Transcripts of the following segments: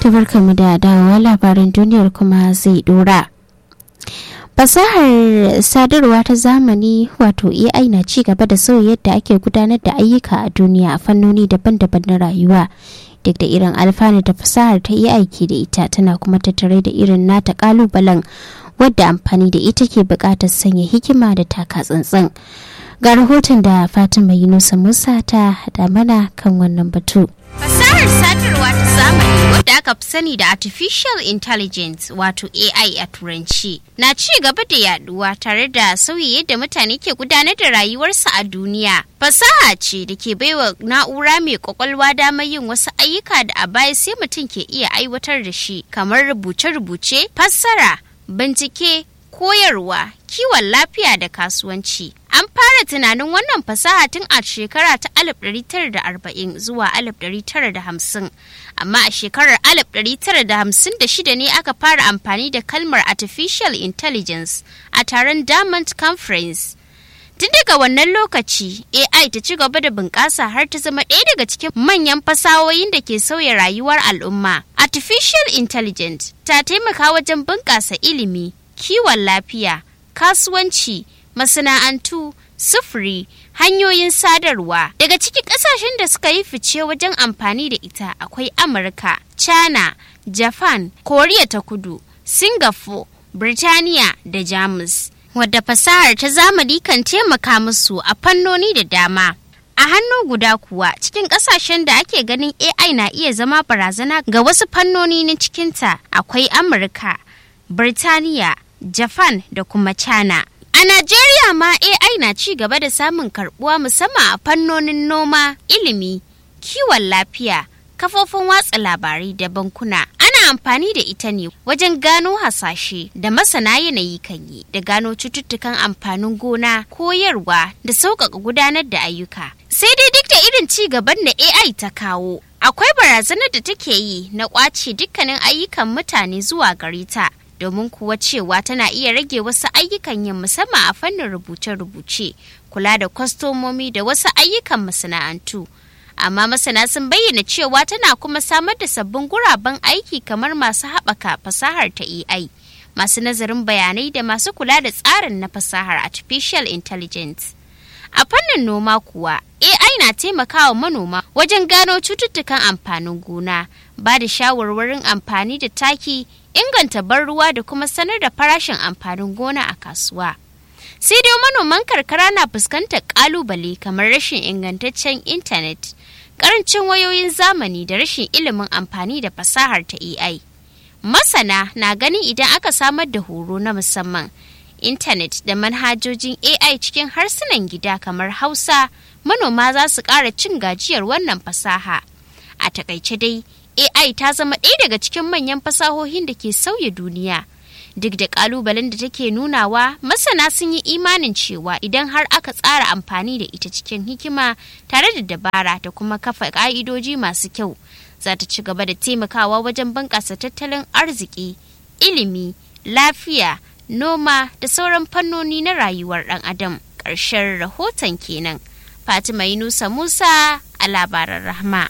barkamu da dawowa labaran duniyar kuma zai dora. Fasahar sadarwa ta zamani wato AI na ci gaba da sauya yadda ake gudanar da ayyuka a duniya a fannoni daban-daban na rayuwa. Duk da irin alfanu da fasahar ta AI ke da ita, tana kuma tattare da irin nata kalubalen wadda amfani da ita ke buƙatar sanya hikima da taka tsantsan. Ga rahoton da Fatima Yunusa Musa ta hada mana kan wannan batu. Fasahar sadarwa ta zamani wadda aka fi sani da Artificial Intelligence wato AI a turanci na ci gaba da yaduwa tare da sauyi yadda mutane ke gudanar da rayuwarsu a duniya. Fasaha ce da ke baiwa na'ura mai kwakwalwa damar yin wasu ayyuka da a baya sai mutum ke iya aiwatar da shi, kamar rubuce-rubuce, fassara, bincike, koyarwa, kiwon lafiya da kasuwanci. An fara tunanin wannan fasaha tun a shekara ta 1940 zuwa 1950, amma a shekarar 1956 ne aka fara amfani da kalmar Artificial Intelligence a taron Diamond Conference. Tun daga wannan lokaci, AI ta ci gaba da bunƙasa har ta zama ɗaya daga cikin manyan fasahohin da ke sauya rayuwar al'umma. Artificial Intelligence ta taimaka wajen bunƙasa ilimi, kiwon lafiya, kasuwanci, masana'antu, sufuri, hanyoyin sadarwa. Daga cikin ƙasashen da suka yi fice wajen amfani da ita akwai Amurka, China, Japan, Koriya ta Kudu, Singapore, Birtaniya da Jamus, wadda fasahar ta zamani kan taimaka musu a fannoni da dama. A hannu guda kuwa, cikin ƙasashen da ake ganin AI na iya zama barazana ga wasu fannoni na cikinta akwai Amurka, Birtaniya, Japan da kuma China. A Najeriya ma AI na ci gaba da samun karbuwa musamman a fannonin noma, ilimi, kiwon lafiya, kafofin watsa labarai da bankuna. Ana amfani da ita ne wajen gano hasashe da masana yanayi kan yi, da gano cututtukan amfanin gona, koyarwa da sauƙaƙa gudanar da ayyuka. Sai dai duk da irin ci gaban da AI ta kawo, akwai barazanar da take yi na ƙwace dukkanin ayyukan mutane zuwa gare ta. Domin kuwa cewa tana iya rage wasu ayyukan yin musamman a fannin rubuce-rubuce, kula da kwastomomi da wasu ayyukan masana'antu. Amma masana sun bayyana cewa tana kuma samar da sabbin guraben aiki kamar masu haɓaka fasahar ta AI, masu nazarin bayanai da masu kula da tsarin na fasahar Artificial Intelligence. A fannin noma kuwa, AI na taimakawa manoma wajen gano cututtukan amfanin gona, ba da shawarwarin amfani da taki, inganta ban ruwa da kuma sanar da farashin amfanin gona a kasuwa. Sai dai manoman karkara na fuskantar kalubale kamar rashin ingantaccen intanet, karancin wayoyin zamani da rashin ilimin amfani da fasahar ta AI. Masana na ganin idan aka samar da horo na musamman, intanet da manhajojin AI cikin harsunan gida kamar Hausa, manoma za su ƙara cin gajiyar wannan fasaha. A takaice dai, AI ta zama ɗaya daga cikin manyan fasahohin da ke sauya duniya. Duk da ƙalubalen da take nunawa, masana sun yi imanin cewa idan har aka tsara amfani da ita cikin hikima tare da dabara da kuma kafa ƙa'idoji masu kyau, za ta ci gaba da taimakawa wajen bunƙasa tattalin arziki, ilimi, lafiya, noma da sauran fannoni na rayuwar ɗan adam. Ƙarshen rahoton kenan. Fatima Yunusa Musa a labaran Rahma.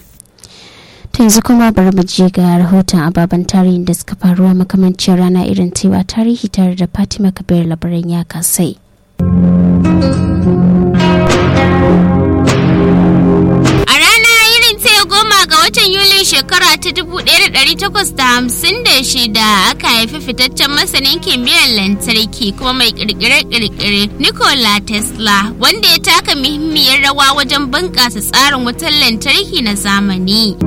Yanzu kuma bari mu je ga rahoton ababen tarihin da suka faruwa makamancin rana irin tewa tarihi tare da Fatima Kabir labaran ya kasai. A rana irin ta 10 ga watan Yulin shekara ta 1856 aka haifi fitaccen masanin kimiyyar lantarki kuma mai kirkire-kirkire Nikola Tesla, wanda ya taka muhimmiyar rawa wajen bunƙasa tsarin wutar lantarki na zamani.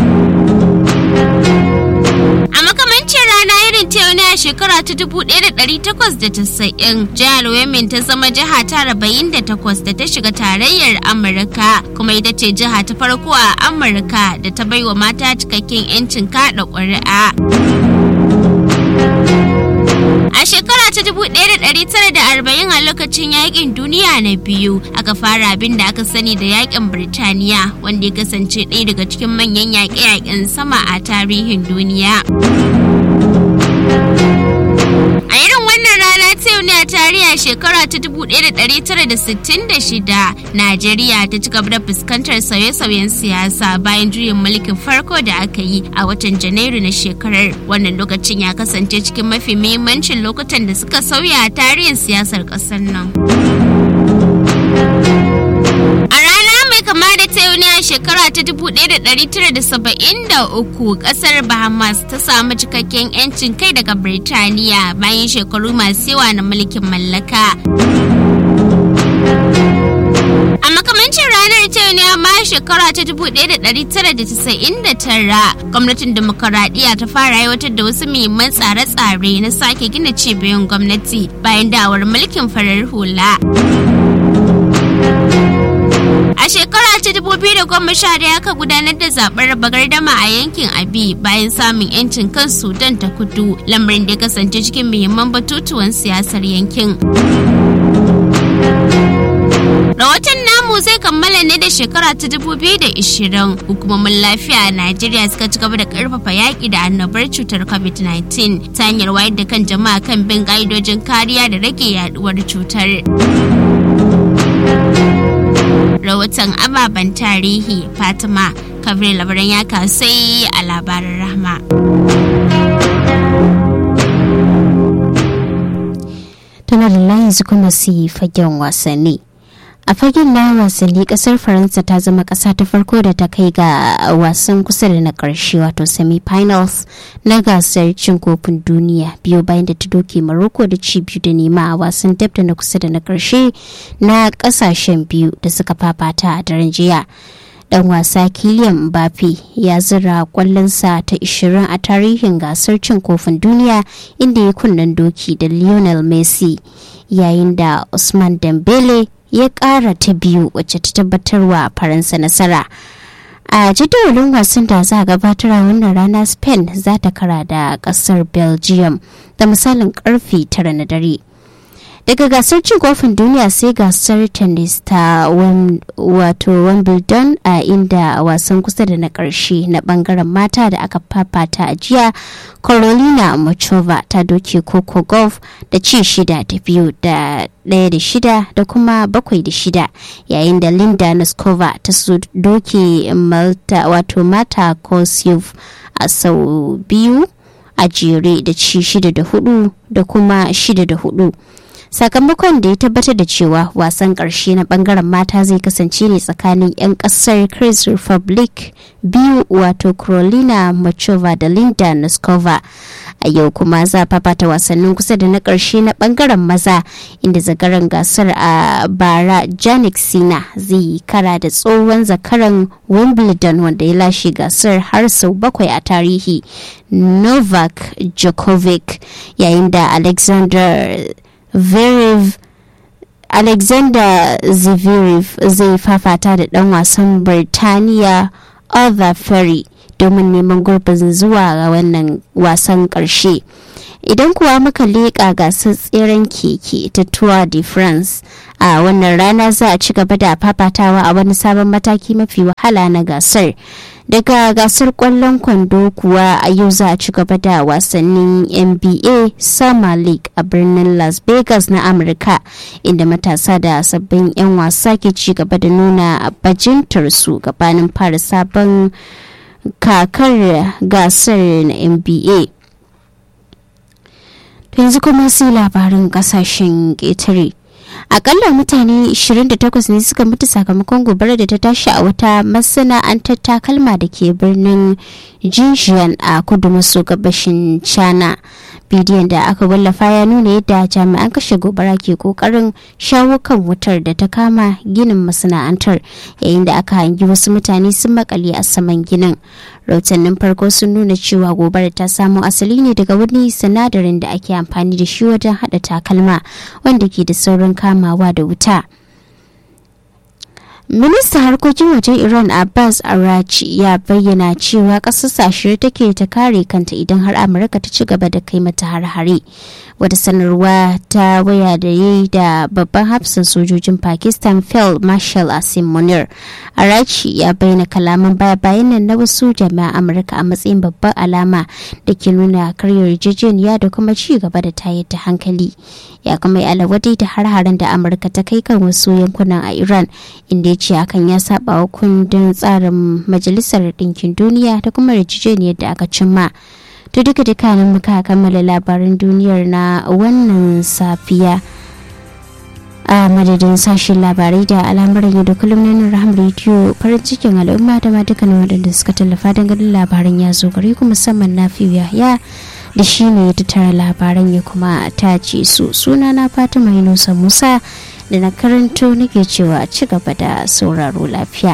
A makamancin rana irin ta yau ne a shekara ta 1890, jihar Wyoming ta zama jiha ta 48 da ta shiga tarayyar Amurka, kuma ita ce jiha ta farko a Amurka da ta baiwa mata cikakken 'yancin kaɗa ƙuri'a. A shekara ta 1940 a lokacin yakin duniya na biyu aka fara abin da aka sani da yakin Birtaniya, wanda ya kasance ɗaya daga cikin manyan yaƙe-yaƙen sama a tarihin duniya. A irin wannan rana ta yau ne a tarihi a shekara ta 1966, Najeriya ta ci gaba da fuskantar sauye-sauyen siyasa bayan juyin mulkin farko da aka yi a watan Janairu na shekarar. Wannan lokacin ya kasance cikin mafi muhimmancin lokutan da suka sauya a tarihin siyasar ƙasar nan. Kama da ta yau ne a shekara ta 1973 kasar Bahamas ta samu cikakken 'yancin kai daga Birtaniya bayan shekaru masu yawa na mulkin mallaka. A makamancin ranar ta yau ne amma shekara ta 1999 gwamnatin demokaradiyya ta fara aiwatar da wasu muhimman tsare-tsare na sake gina cibiyoyin gwamnati bayan dawar mulkin farar hula. A shekara ta 2011 aka gudanar da zaben raba gardama a yankin Abi bayan samun 'yancin kan Sudan ta Kudu, lamarin da ya kasance cikin muhimman batutuwan siyasar yankin. Rahoton namu zai kammala ne da shekara ta 2020. Hukumomin lafiya a Najeriya suka ci gaba da karfafa yaƙi da annobar cutar COVID-19 ta hanyar wayar da kan jama'a kan bin ƙa'idojin kariya da rage yaduwar cutar. Rahoton ababen tarihi Fatima Kabir labaran ya kasai a labarin Rahma. Tana da layin su kuma su yi fagen wasanni. A fagen na wasanni kasar Faransa ta zama kasa ta farko da ta kai ga wasan kusa da na karshe wato semi-finals na gasar cin kofin duniya biyu bayan da ta doke Morocco da ci 2-0 a wasan dab da na kusa da na karshe na kasashen biyu da suka fafata a daren jiya. Dan wasa Kylian Mbappe ya zira kwallonsa ta 20 a tarihin gasar cin kofin duniya inda ya kunnen doki da Lionel Messi, yayin da Ousmane Dembele ya ƙara ta biyu wacce ta tabbatarwa Faransa nasara. A jadawalin wasan da za a gabatar a wannan rana, Spain za ta kara da ƙasar Belgium da misalin karfe 9 na dare. Daga gasar cin kofin duniya sai gasar tennis ta Wimbledon a inda wasan kusa da na ƙarshe na bangaren mata da aka fafata a jiya, Carolina Muchova ta doke Coco Gauff da ci 6-2 da 1-6 da kuma 7-6, yayin da Linda Noskova ta doke Mata Kostyuk a sau biyu a jere da ci 6-4 da kuma 6-4. Sakamakon da ya tabbatar da cewa wasan ƙarshe na bangaren mata zai kasance ne tsakanin 'yan ƙasar Czech Republic biyu wato Carolina Muchova da Linda Noskova. A yau kuma za a fafata wasannin kusa da na ƙarshe na bangaren maza inda zakaran gasar a bara Jannik Sinner zai kara da tsohon zakaran Wimbledon wanda ya lashe gasar har sau 7 a tarihi, Novak Djokovic, yayin da Alexander Zverev zai fafata da dan wasan Birtaniya Arthur Ferry domin neman gurbin zuwa ga wannan wasan ƙarshe. Idan kuwa muka leƙa gasar tseren keke ta Tour de France, a wannan rana za a ci gaba da fafatawa a wani sabon mataki mafi wahala na gasar. Daga gasar kwallon kwando kuwa a yau za a ci gaba da wasannin NBA Summer League a birnin Las Vegas na Amurka, inda matasa da sabbin 'yan wasa ke ci gaba da nuna bajintarsu gabanin fara sabon kakar gasar na NBA. Yanzu kuma sai labarin kasashen ƙetare. Akalla mutane 28 ne suka mutu sakamakon gobarar da ta tashi a wata masana'antar takalma da ke birnin Jinjiyan a kudu maso gabashin China. Bidiyon da aka wallafa ya nuna yadda jami'an kashe gobara ke kokarin shawo kan wutar da ta kama ginin masana'antar, yayin da aka hangi wasu mutane sun makale a saman ginin. Rahotannin farko sun nuna cewa gobarar ta samo asali ne daga wani sinadarin da ake amfani da shi wajen hada takalma wanda ke da saurin kamawa da wuta. Ministan harkokin wajen Iran Abbas Araghchi ya bayyana cewa ƙasar shirye take ta kare kanta idan har Amurka ta ci gaba da kai mata har-hare. wata sanarwa ta waya da yi da babban hafsan sojojin Pakistan Field Marshal Asim Munir Arachi ya bayyana kalaman baya-bayan nan na wasu jami'an Amurka a matsayin babbar alama da ke nuna karyar yarjejeniya da kuma ci gaba da tayar da hankali. Ya kuma yi alawadai da har-haren da Amurka ta kai kan wasu yankunan a Iran, inda ya ce hakan ya saba wa kundin tsarin Majalisar Ɗinkin Duniya da kuma yarjejeniyar da aka cimma. To duka nan muka kammala labaran duniyar na wannan safiya a madadin sashen labarai da al'amuran yau da kullum na Rahama Radio farin cikin al'umma da ma dukkanin waɗanda suka tallafa don ganin labaran ya zo gare ku, musamman Nafi'u Yahya da shi ne ya tattara labaran ya kuma tace su. Suna na Fatima Yunusa Musa da na karanto nake cewa ci gaba da sauraro lafiya.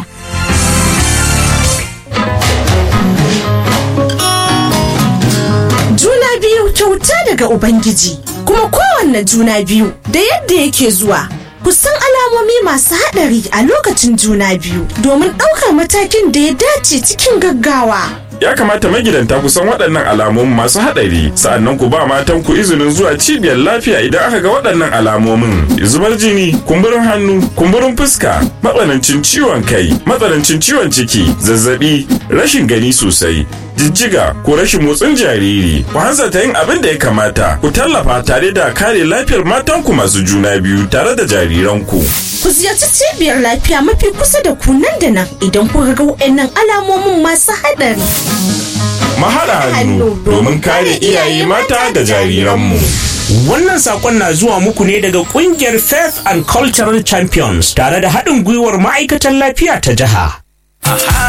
Juna biyu kyauta daga Ubangiji, kuma kowanne juna biyu da yadda yake zuwa. Kusan alamomi masu haɗari a lokacin juna biyu domin ɗaukar matakin da ya dace cikin gaggawa. Ya kamata magidanta ku san waɗannan alamomin masu haɗari, sa'annan ku ba matan ku izinin zuwa cibiyar lafiya idan aka ga waɗannan alamomin: zubar jini, kumburin hannu, kumburin fuska, matsanancin ciwon kai, matsanancin ciwon ciki, zazzabi, rashin gani sosai, jijjiga ko rashin motsin jariri. Ku hanzarta yin abin da ya kamata, ku tallafa tare da kare lafiyar matanku masu juna biyu tare da jariranku. Ku ziyarci cibiyar lafiya mafi kusa da ku nan da nan idan kuka ga waɗannan alamomin masu haɗari. Mahaɗa hannu domin kare iyaye mata da jariranmu. Wannan sakon na zuwa muku ne daga ƙungiyar Faith and Cultural Champions tare da haɗin gwiwar ma'aikatan lafiya ta jiha.